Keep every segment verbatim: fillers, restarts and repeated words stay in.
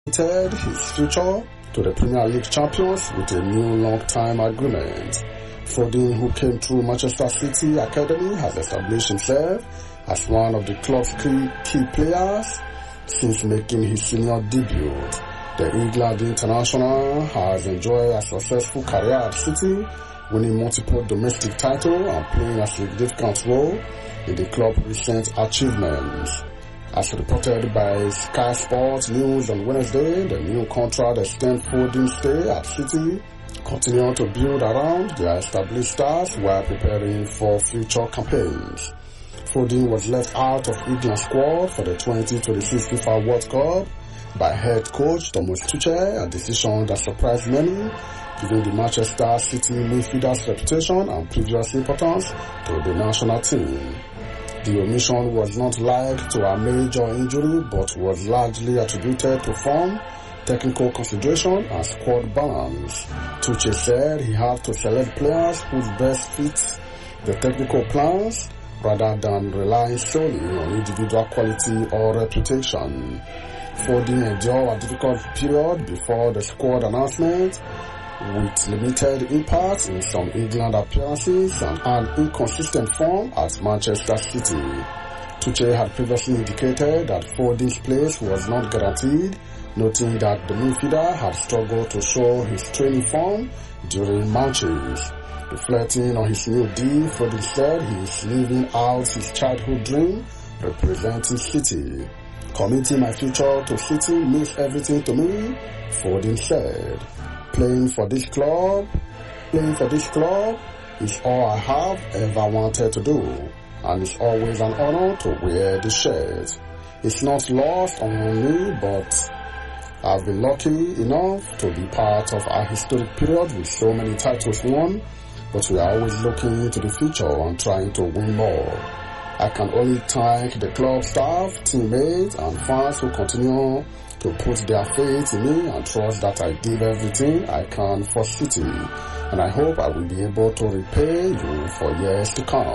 committed his future to the Premier League champions with a new long-time agreement. Foden, who came through Manchester City Academy, has established himself as one of the club's key, key players since making his senior debut. The England international has enjoyed a successful career at City, winning multiple domestic titles and playing a significant role in the club's recent achievements. As reported by Sky Sports News on Wednesday, the new contract extends Foden's stay at City, continuing to build around their established stars while preparing for future campaigns. Foden was left out of England's squad for the twenty twenty-six FIFA World Cup by head coach Thomas Tuchel, a decision that surprised many, given the Manchester City midfielder's reputation and previous importance to the national team. The omission was not linked to a major injury but was largely attributed to form, technical consideration and squad balance. Tuchel said he had to select players whose best fit the technical plans rather than relying solely on individual quality or reputation. Foden endured a difficult period before the squad announcement, with limited impact in some England appearances and an inconsistent form at Manchester City. Tuchel had previously indicated that Foden's place was not guaranteed, noting that the midfielder had struggled to show his training form during matches. Reflecting on his new deal, Foden said he is living out his childhood dream, representing City. Committing my future to City means everything to me, Foden said. Playing for this club, playing for this club is all I have ever wanted to do, and it's always an honor to wear the shirt. It's not lost on me, but I've been lucky enough to be part of a historic period with so many titles won, but we are always looking into the future and trying to win more. I can only thank the club staff, teammates, and fans who continue to put their faith in me and trust that I give everything I can for City, and I hope I will be able to repay you for years to come.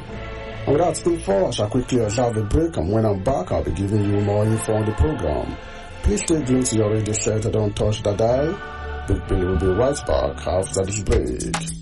And without info, I shall quickly observe a break, and when I'm back, I'll be giving you more info on the program. Please stay glued to your radio set and don't touch the dial. Big Billy will be right back after this break.